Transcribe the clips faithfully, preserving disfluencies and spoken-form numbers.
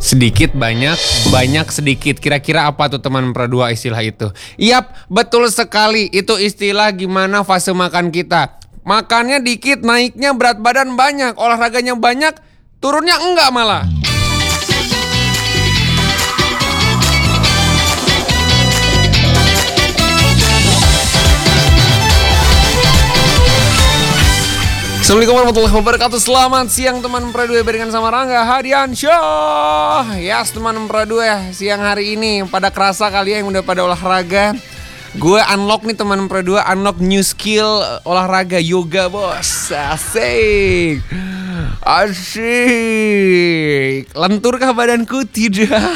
Sedikit banyak, banyak sedikit. Kira-kira apa tuh teman Pro dua istilah itu? Yap, betul sekali. Itu istilah gimana fase makan kita. Makannya dikit, naiknya berat badan banyak. Olahraganya banyak, turunnya enggak malah. Assalamualaikum warahmatullahi wabarakatuh. Selamat siang teman Pro dua, barengan sama Rangga Hadiansyah. Yes teman Pro dua, siang hari ini pada kerasa kali ya yang udah pada olahraga. Gue unlock nih teman Pro dua, unlock new skill olahraga yoga bos. Asik. Asik. Lenturkah badanku? Tidak.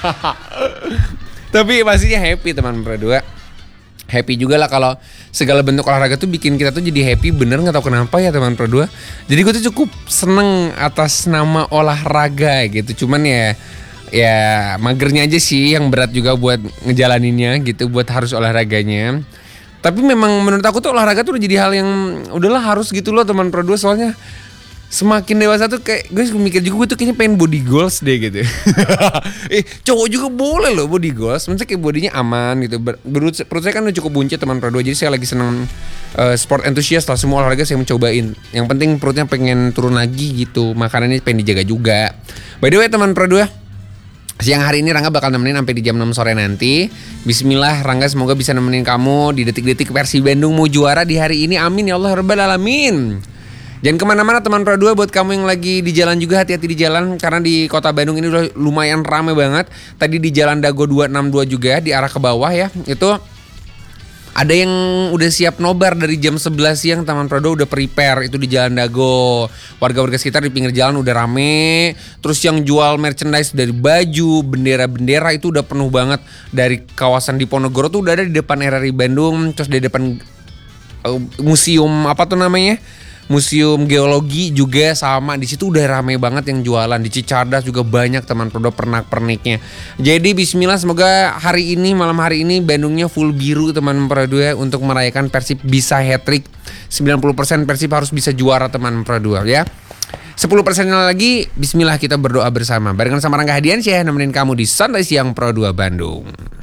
Tapi pastinya happy teman Pro dua. Happy juga lah kalau segala bentuk olahraga tuh bikin kita tuh jadi happy, bener nggak tahu kenapa ya teman Pro dua. Jadi gue tuh cukup seneng atas nama olahraga gitu. Cuman ya ya magernya aja sih yang berat juga buat ngejalaninnya gitu, buat harus olahraganya. Tapi memang menurut aku tuh olahraga tuh udah jadi hal yang udahlah harus gitu loh teman Pro dua, soalnya semakin dewasa tuh kayak gue mikir juga gue tuh kayaknya pengen body goals deh gitu. eh cowok juga boleh loh body goals, maksudnya kayak bodinya aman gitu. Ber- Perut saya kan udah cukup buncit teman Pro dua, jadi saya lagi seneng uh, sport enthusiast lah, semua olahraga saya mencobain. Yang penting perutnya pengen turun lagi gitu, makanannya pengen dijaga juga. By the way teman Pro dua, siang hari ini Rangga bakal nemenin sampai di jam enam sore nanti. Bismillah, Rangga semoga bisa nemenin kamu di detik-detik Persib Bandung mau juara di hari ini. Amin ya Allah rabbal alamin. Jangan kemana-mana teman Pro dua, buat kamu yang lagi di jalan juga hati-hati di jalan, karena di kota Bandung ini udah lumayan rame banget. Tadi di Jalan Dago dua enam dua juga di arah ke bawah ya, itu ada yang udah siap nobar dari jam sebelas siang. Teman Pro dua udah prepare itu di Jalan Dago. Warga-warga sekitar di pinggir jalan udah rame. Terus yang jual merchandise dari baju, bendera-bendera itu udah penuh banget. Dari kawasan Diponegoro tuh udah ada di depan R R I Bandung. Terus di depan uh, museum apa tuh namanya? Museum Geologi juga sama, di situ udah rame banget yang jualan. Di Cicadas juga banyak teman Pro dua pernak-perniknya. Jadi bismillah, semoga hari ini, malam hari ini Bandungnya full biru teman Pro dua untuk merayakan Persib bisa hat-trick. sembilan puluh persen Persib harus bisa juara teman Pro dua ya. sepuluh persen lagi, bismillah kita berdoa bersama. Barengan sama Rangga Hadiansyah nemenin kamu di Santai Siang Pro dua Bandung.